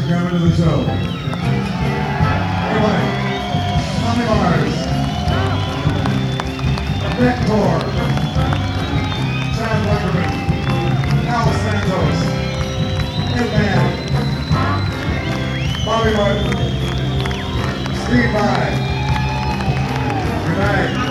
and gentlemen, to the show. Everybody, Tommy Mars, Vector, Chad Weckerman, Al Santos, Hitman, Bobby Martin, Steve Vai. Good night.